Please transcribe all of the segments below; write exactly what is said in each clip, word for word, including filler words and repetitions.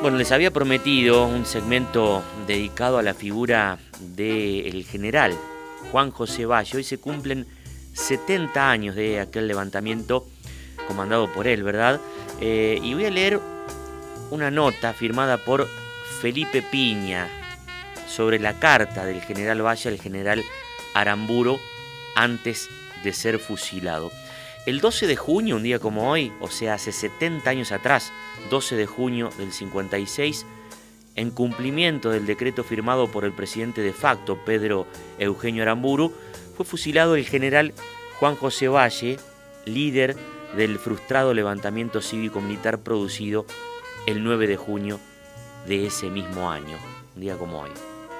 Bueno, les había prometido un segmento dedicado a la figura del general Juan José Valle. Hoy se cumplen setenta años de aquel levantamiento comandado por él, ¿verdad? Eh, y voy a leer una nota firmada por Felipe Piña sobre la carta del general Valle al general Aramburu antes de ser fusilado. El doce de junio, un día como hoy, o sea, hace setenta años atrás, doce de junio del cincuenta y seis, en cumplimiento del decreto firmado por el presidente de facto, Pedro Eugenio Aramburu, fue fusilado el general Juan José Valle, líder del frustrado levantamiento cívico-militar producido el nueve de junio de ese mismo año, un día como hoy.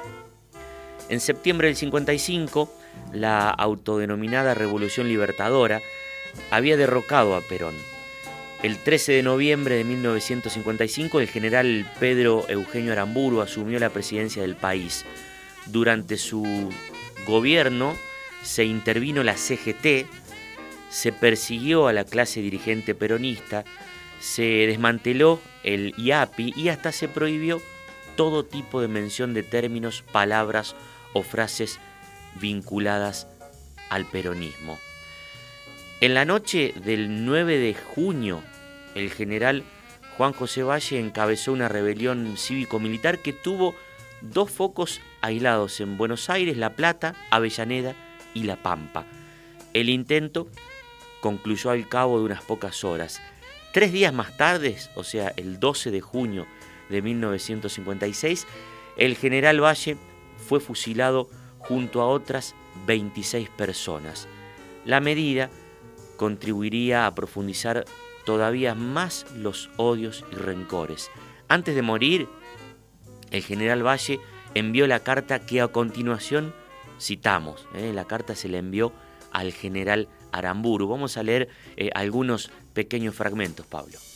En septiembre del cincuenta y cinco, la autodenominada Revolución Libertadora había derrocado a Perón. El trece de noviembre de mil novecientos cincuenta y cinco, el general Pedro Eugenio Aramburu asumió la presidencia del país. Durante su gobierno se intervino la C G T, se persiguió a la clase dirigente peronista, se desmanteló el I A P I y hasta se prohibió todo tipo de mención de términos, palabras o frases vinculadas al peronismo. En la noche del nueve de junio, el general Juan José Valle encabezó una rebelión cívico-militar que tuvo dos focos aislados en Buenos Aires, La Plata, Avellaneda y La Pampa. El intento concluyó al cabo de unas pocas horas. Tres días más tarde, o sea, el doce de junio de mil novecientos cincuenta y seis, el general Valle fue fusilado junto a otras veintiséis personas. La medida contribuiría a profundizar todavía más los odios y rencores. Antes de morir, el general Valle envió la carta que a continuación citamos. ¿eh? La carta se le envió al general Aramburu. Vamos a leer eh, algunos pequeños fragmentos, Pablo.